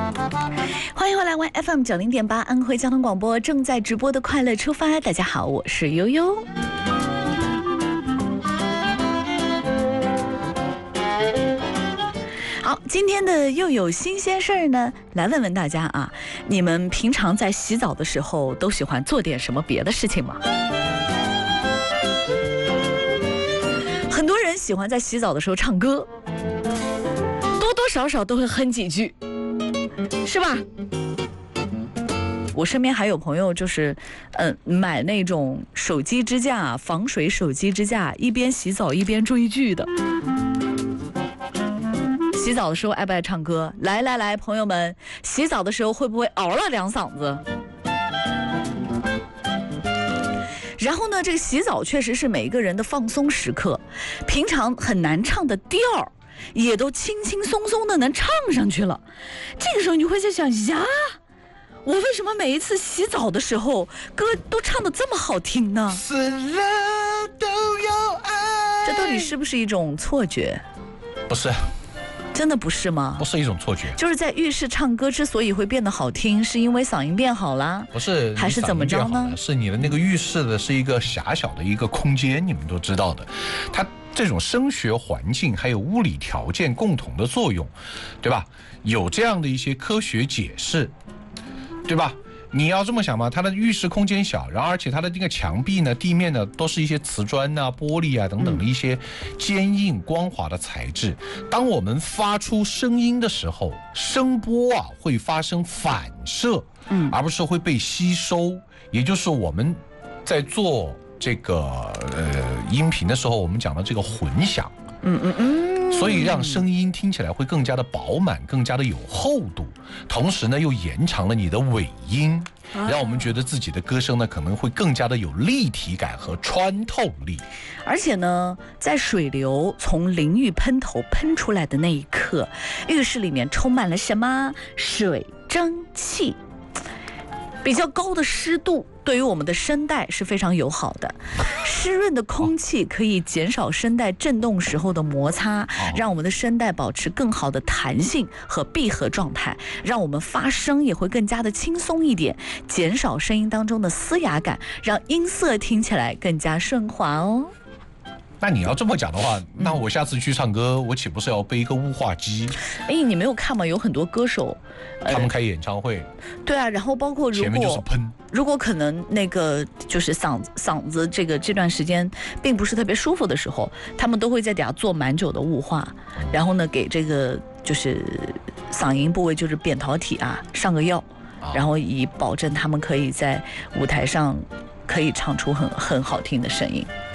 欢迎回来，One FM 90.8安徽交通广播正在直播的快乐出发。大家好，我是悠悠。好，今天的又有新鲜事儿呢，来问问大家啊，你们平常在洗澡的时候都喜欢做点什么别的事情吗？很多人喜欢在洗澡的时候唱歌，多多少少都会哼几句，是吧？我身边还有朋友就是，买那种手机支架，防水手机支架，一边洗澡一边追剧的。洗澡的时候爱不爱唱歌？来，朋友们，洗澡的时候会不会嗷了两嗓子？然后呢，这个洗澡确实是每一个人的放松时刻，平常很难唱的调儿，也都轻轻松松的能唱上去了。这个时候你会在想呀，我为什么每一次洗澡的时候歌都唱得这么好听呢？ 死了都要爱， 这到底是不是一种错觉？ 不是， 真的不是吗？ 不是一种错觉， 就是在浴室唱歌之所以会变得好听，是因为嗓音变好啦？ 不是， 还是怎么着呢？ 是你的那个浴室的是一个狭小的一个空间，你们都知道的，它这种声学环境还有物理条件共同的作用，对吧？有这样的一些科学解释，对吧？你要这么想嘛，它的浴室空间小，然后而且它的这个墙壁呢、地面呢，都是一些瓷砖啊、玻璃啊等等的一些坚硬光滑的材质。当我们发出声音的时候，声波啊会发生反射，而不是会被吸收。也就是我们在做这个音频的时候，我们讲的这个混响。所以让声音听起来会更加的饱满，更加的有厚度，同时呢又延长了你的尾音，让我们觉得自己的歌声呢可能会更加的有立体感和穿透力。 而且呢，在水流从淋浴喷头喷出来的那一刻，浴室里面充满了什么？水蒸气。比较高的湿度对于我们的声带是非常友好的，湿润的空气可以减少声带振动时候的摩擦，让我们的声带保持更好的弹性和闭合状态，让我们发声也会更加的轻松一点，减少声音当中的嘶哑感，让音色听起来更加顺滑哦。 那你要这么讲的话，那我下次去唱歌，我岂不是要背一个雾化机？ 你没有看吗？有很多歌手， 他们开演唱会， 对啊，然后包括前面就是喷， 如果可能那个就是嗓子这段时间并不是特别舒服的时候，他们都会在底下做蛮久的雾化，然后呢给这个就是嗓音部位就是扁桃体啊上个药，然后以保证他们可以在舞台上可以唱出很好听的声音。